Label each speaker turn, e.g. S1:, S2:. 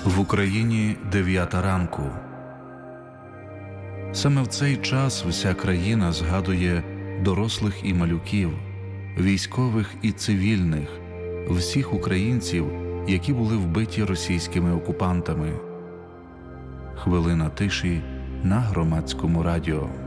S1: В Україні 9 ранку. Саме в цей час вся країна згадує дорослих і малюків, військових і цивільних, всіх українців, які були вбиті російськими окупантами. Хвилина тиші на Громадському радіо.